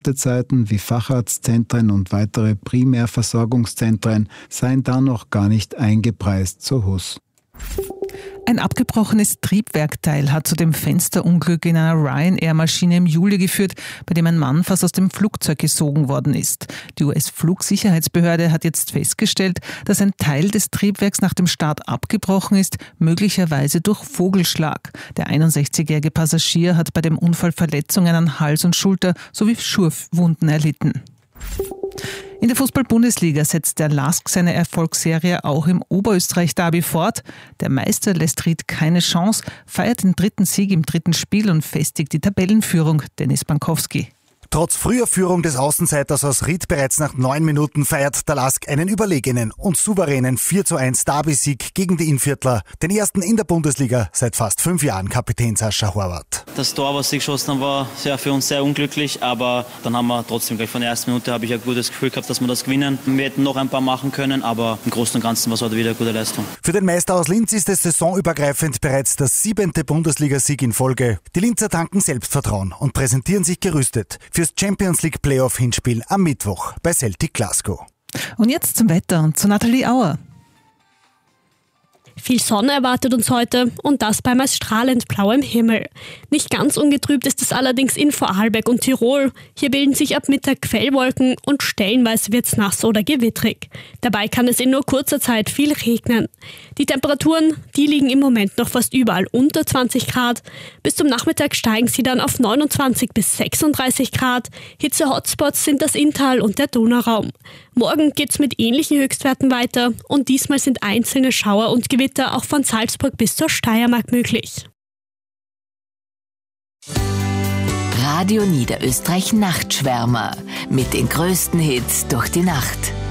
Wartezeiten wie Facharztzentren und weitere Primärversorgungszentren seien da noch gar nicht eingepreist, so Huss. Ein abgebrochenes Triebwerkteil hat zu dem Fensterunglück in einer Ryanair-Maschine im Juli geführt, bei dem ein Mann fast aus dem Flugzeug gesogen worden ist. Die US-Flugsicherheitsbehörde hat jetzt festgestellt, dass ein Teil des Triebwerks nach dem Start abgebrochen ist, möglicherweise durch Vogelschlag. Der 61-jährige Passagier hat bei dem Unfall Verletzungen an Hals und Schulter sowie Schürfwunden erlitten. In der Fußball-Bundesliga setzt der LASK seine Erfolgsserie auch im Oberösterreich-Derby fort. Der Meister lässt Ried keine Chance, feiert den 3. Sieg im 3. Spiel und festigt die Tabellenführung. Dennis Bankowski. Trotz früher Führung des Außenseiters aus Ried bereits nach 9 Minuten feiert der LASK einen überlegenen und souveränen 4:1 Derby-Sieg gegen die Innviertler, den ersten in der Bundesliga seit fast 5 Jahren Kapitän Sascha Horvath. Das Tor, was sie geschossen haben, war für uns sehr unglücklich, aber dann haben wir trotzdem gleich von der ersten Minute habe ich ein gutes Gefühl gehabt, dass wir das gewinnen. Wir hätten noch ein paar machen können, aber im Großen und Ganzen war es heute wieder eine gute Leistung. Für den Meister aus Linz ist es saisonübergreifend bereits der 7. Bundesligasieg in Folge. Die Linzer tanken Selbstvertrauen und präsentieren sich gerüstet fürs Champions League Playoff-Hinspiel am Mittwoch bei Celtic Glasgow. Und jetzt zum Wetter und zu Nathalie Auer. Viel Sonne erwartet uns heute und das bei meist strahlend blauem Himmel. Nicht ganz ungetrübt ist es allerdings in Vorarlberg und Tirol. Hier bilden sich ab Mittag Quellwolken und stellenweise wird es nass oder gewittrig. Dabei kann es in nur kurzer Zeit viel regnen. Die Temperaturen, die liegen im Moment noch fast überall unter 20 Grad. Bis zum Nachmittag steigen sie dann auf 29 bis 36 Grad. Hitze-Hotspots sind das Inntal und der Donauraum. Morgen geht's mit ähnlichen Höchstwerten weiter und diesmal sind einzelne Schauer und Gewitter auch von Salzburg bis zur Steiermark möglich. Radio Niederösterreich Nachtschwärmer mit den größten Hits durch die Nacht.